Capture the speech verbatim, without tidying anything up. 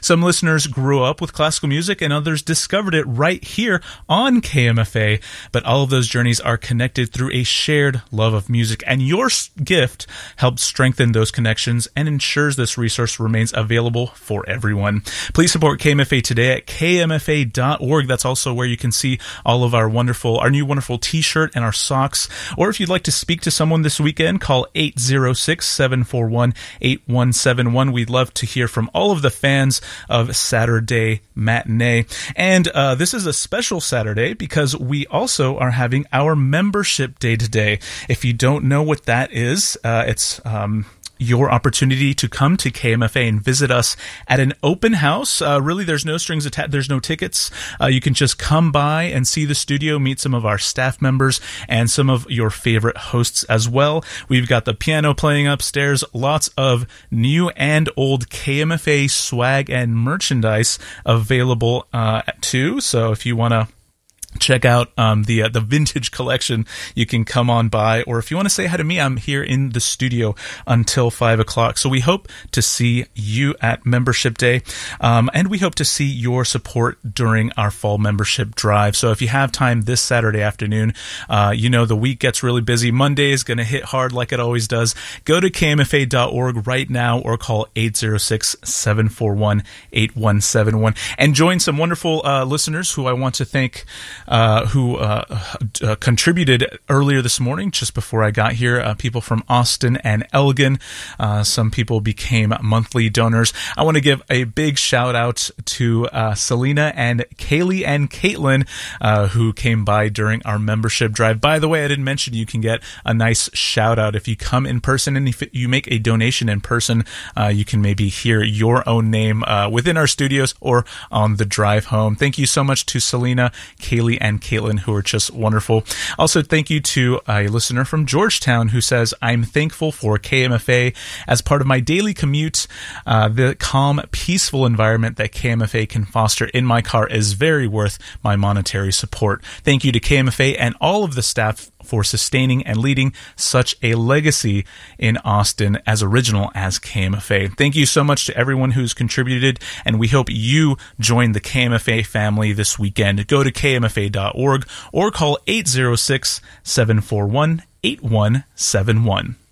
Some listeners grew up with classical music and others discovered it right here on K M F A, but all of those journeys are connected through a shared love of music, and your gift helps strengthen those connections and ensures this resource remains available for everyone. Please support K M F A today at K M F A dot org. That's also where you can see all of our wonderful, our new wonderful t-shirt and our socks. Or if you'd like to speak to someone this weekend, call eight zero six, seven four one, eight one seven one. We'd love to hear from all of the fans of Saturday Matinee. And uh, this is a special Saturday because we also are having our membership day today. If you don't know what that is, uh, it's um, your opportunity to come to K M F A and visit us at an open house. Uh, really, there's no strings attached. There's no tickets. Uh, you can just come by and see the studio, meet some of our staff members and some of your favorite hosts as well. We've got the piano playing upstairs, lots of new and old K M F A swag and merchandise available uh, too. So if you want to check out um, the uh, the vintage collection, you can come on by. Or if you want to say hi to me, I'm here in the studio until five o'clock. So we hope to see you at Membership Day. Um, and we hope to see your support during our fall membership drive. So if you have time this Saturday afternoon, uh, you know the week gets really busy. Monday is going to hit hard like it always does. Go to K M F A dot org right now or call eight zero six, seven four one, eight one seven one and join some wonderful uh, listeners who I want to thank Uh, who uh, uh, contributed earlier this morning, just before I got here. Uh, people from Austin and Elgin. Uh, some people became monthly donors. I want to give a big shout out to uh, Selena and Kaylee and Caitlin, uh, who came by during our membership drive. By the way, I didn't mention you can get a nice shout out if you come in person, and if you make a donation in person, uh, you can maybe hear your own name uh, within our studios or on the drive home. Thank you so much to Selena, Kaylee, and Caitlin, who are just wonderful. Also, thank you to a listener from Georgetown who says, I'm thankful for K M F A as part of my daily commute. Uh, the calm, peaceful environment that K M F A can foster in my car is very worth my monetary support. Thank you to K M F A and all of the staff for sustaining and leading such a legacy in Austin as original as K M F A. Thank you so much to everyone who's contributed, and we hope you join the K M F A family this weekend. Go to K M F A dot org or call eight zero six, seven four one, eight one seven one.